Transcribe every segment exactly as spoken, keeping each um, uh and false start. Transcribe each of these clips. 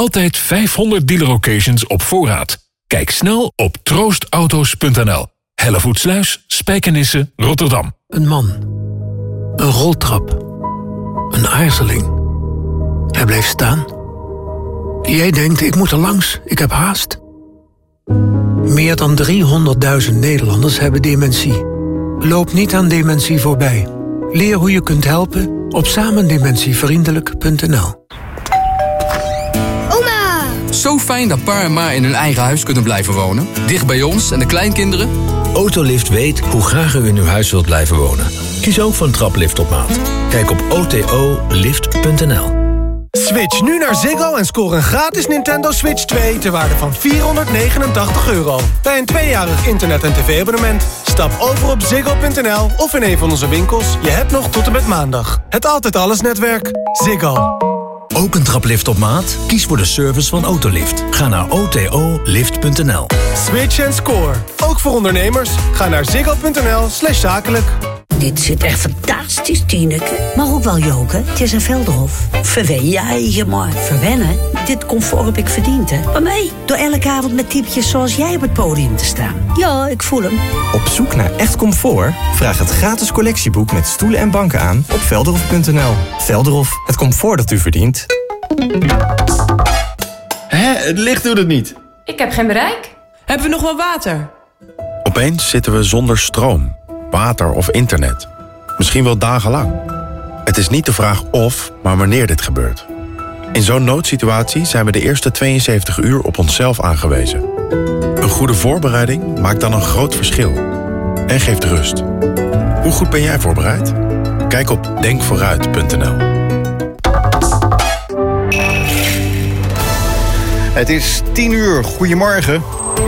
Altijd vijfhonderd dealer-occasions op voorraad. Kijk snel op troostauto's punt n l. Hellevoetsluis, Spijkenisse, Rotterdam. Een man. Een roltrap. Een aarzeling. Hij bleef staan. Jij denkt, ik moet er langs, ik heb haast. Meer dan driehonderdduizend Nederlanders hebben dementie. Loop niet aan dementie voorbij. Leer hoe je kunt helpen op samendementievriendelijk punt n l. Oma! Zo fijn dat pa en ma in hun eigen huis kunnen blijven wonen. Dicht bij ons en de kleinkinderen. Autolift weet hoe graag u in uw huis wilt blijven wonen. Kies ook voor een traplift op maat. Kijk op o t o lift punt n l. Switch nu naar Ziggo en score een gratis Nintendo Switch twee... ter waarde van vierhonderdnegenentachtig euro. Bij een tweejarig internet- en tv-abonnement. Stap over op ziggo punt n l of in een van onze winkels. Je hebt nog tot en met maandag. Het Altijd Alles netwerk. Ziggo. Ook een traplift op maat? Kies voor de service van Autolift. Ga naar o t o lift punt n l. Switch en score. Ook voor ondernemers. Ga naar ziggo punt n l slash zakelijk. Dit zit echt fantastisch, Tineke. Maar ook wel joken. Het is een Velderhof. Verwen jij maar. Verwennen? Dit comfort heb ik verdiend, hè. Maar nee, door elke avond met typjes zoals jij op het podium te staan. Ja, ik voel hem. Op zoek naar echt comfort? Vraag het gratis collectieboek met stoelen en banken aan op velderhof punt n l. Velderhof, het comfort dat u verdient. Hé, het licht doet het niet. Ik heb geen bereik. Hebben we nog wel water? Opeens zitten we zonder stroom, water of internet. Misschien wel dagenlang. Het is niet de vraag of, maar wanneer dit gebeurt. In zo'n noodsituatie zijn we de eerste tweeënzeventig uur op onszelf aangewezen. Een goede voorbereiding maakt dan een groot verschil. En geeft rust. Hoe goed ben jij voorbereid? Kijk op denk vooruit punt n l. Het is tien uur. Goedemorgen.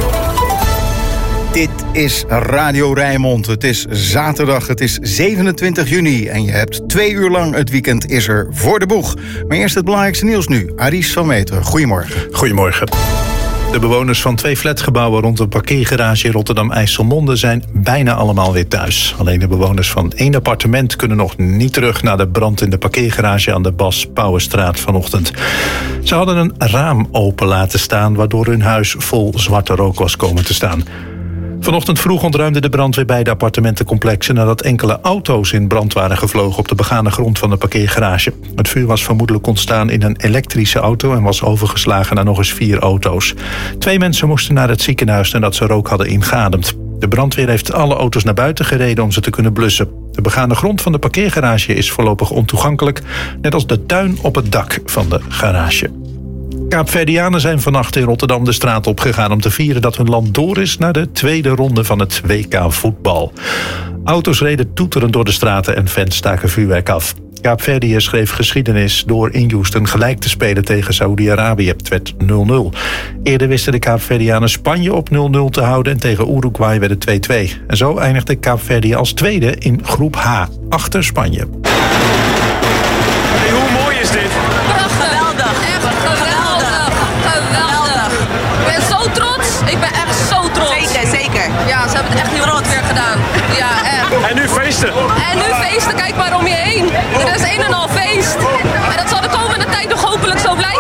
Dit is Radio Rijnmond. Het is zaterdag, het is zevenentwintig juni... en je hebt twee uur lang het weekend is er voor de boeg. Maar eerst het belangrijkste nieuws nu. Aris van Meteren, goedemorgen. Goedemorgen. De bewoners van twee flatgebouwen rond een parkeergarage in Rotterdam-IJsselmonde zijn bijna allemaal weer thuis. Alleen de bewoners van één appartement kunnen nog niet terug naar de brand in de parkeergarage aan de Bas Pauwenstraat vanochtend. Ze hadden een raam open laten staan, waardoor hun huis vol zwarte rook was komen te staan. Vanochtend vroeg ontruimde de brandweer beide appartementencomplexen nadat enkele auto's in brand waren gevlogen op de begane grond van de parkeergarage. Het vuur was vermoedelijk ontstaan in een elektrische auto en was overgeslagen naar nog eens vier auto's. Twee mensen moesten naar het ziekenhuis nadat ze rook hadden ingeademd. De brandweer heeft alle auto's naar buiten gereden om ze te kunnen blussen. De begane grond van de parkeergarage is voorlopig ontoegankelijk, net als de tuin op het dak van de garage. Kaapverdianen zijn vannacht in Rotterdam de straat opgegaan om te vieren dat hun land door is naar de tweede ronde van het W K voetbal. Auto's reden toeterend door de straten en fans staken vuurwerk af. Kaapverdië schreef geschiedenis door in Houston gelijk te spelen tegen Saoedi-Arabië. Het werd nul nul. Eerder wisten de Kaapverdianen Spanje op nul nul te houden en tegen Uruguay werd het twee twee. En zo eindigde Kaapverdië als tweede in groep H, achter Spanje. Hey, hoe mooi is dit? Geweldig. Echt geweldig. Geweldig. Ik ben zo trots. Ik ben echt zo trots. Zeker, zeker. Ja, ze hebben het echt heel goed weer gedaan. Ja, echt. En nu feesten. En nu feesten. Kijk maar om je heen. Er is een en al feest. En dat zal de komende tijd nog hopelijk zo blijven.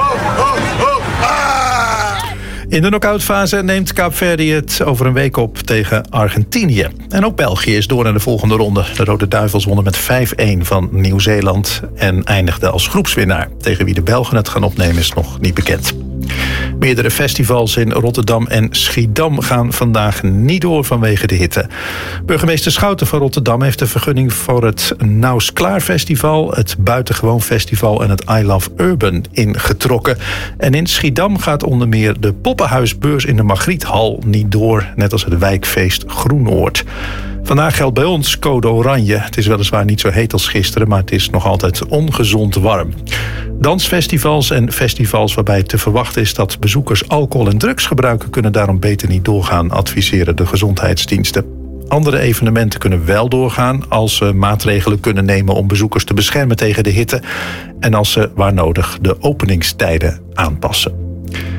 In de knock-outfase neemt Kaapverdië het over een week op tegen Argentinië. En ook België is door naar de volgende ronde. De Rode Duivels wonnen met vijf een van Nieuw-Zeeland en eindigden als groepswinnaar. Tegen wie de Belgen het gaan opnemen is nog niet bekend. Meerdere festivals in Rotterdam en Schiedam gaan vandaag niet door vanwege de hitte. Burgemeester Schouten van Rotterdam heeft de vergunning voor het Naus Klaar Festival, het Buitengewoon Festival en het I Love Urban ingetrokken. En in Schiedam gaat onder meer de Poppenhuisbeurs in de Margriethal niet door, net als het wijkfeest Groenoord. Vandaag geldt bij ons code oranje. Het is weliswaar niet zo heet als gisteren, maar het is nog altijd ongezond warm. Dansfestivals en festivals waarbij te verwachten is dat bezoekers alcohol en drugs gebruiken, kunnen daarom beter niet doorgaan, adviseren de gezondheidsdiensten. Andere evenementen kunnen wel doorgaan als ze maatregelen kunnen nemen om bezoekers te beschermen tegen de hitte en als ze waar nodig de openingstijden aanpassen.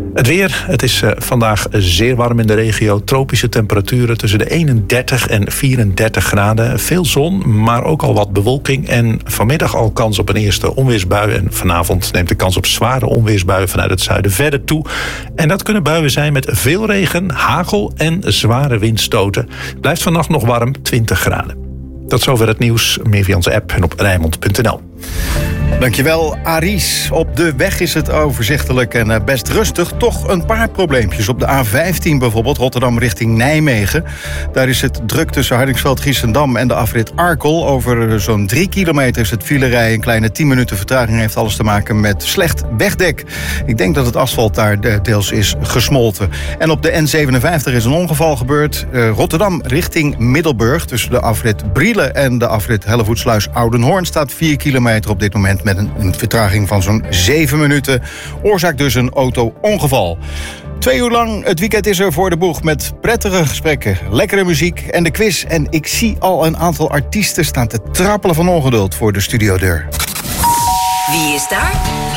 Het weer, het is uh, vandaag zeer warm in de regio. Tropische temperaturen tussen de eenendertig en vierendertig graden. Veel zon, maar ook al wat bewolking. En vanmiddag al kans op een eerste onweersbui. En vanavond neemt de kans op zware onweersbuien vanuit het zuiden verder toe. En dat kunnen buien zijn met veel regen, hagel en zware windstoten. Het blijft vannacht nog warm, twintig graden. Tot zover het nieuws. Meer via onze app en op rijnmond punt n l. Dankjewel, Aries. Op de weg is het overzichtelijk en best rustig. Toch een paar probleempjes. Op de A vijftien bijvoorbeeld, Rotterdam richting Nijmegen. Daar is het druk tussen Hardingsveld-Giessendam en de afrit Arkel. Over zo'n drie kilometer is het filerij. Een kleine tien minuten vertraging heeft alles te maken met slecht wegdek. Ik denk dat het asfalt daar deels is gesmolten. En op de N zevenenvijftig is een ongeval gebeurd. Uh, Rotterdam richting Middelburg. Tussen de afrit Brielen en de afrit Hellevoetsluis-Oudenhoorn staat vier kilometer op dit moment met een, een vertraging van zo'n zeven minuten. Oorzaak dus een auto-ongeval. Twee uur lang, het weekend is er voor de boeg met prettige gesprekken, lekkere muziek en de quiz. En ik zie al een aantal artiesten staan te trappelen van ongeduld voor de studiodeur. Wie is daar?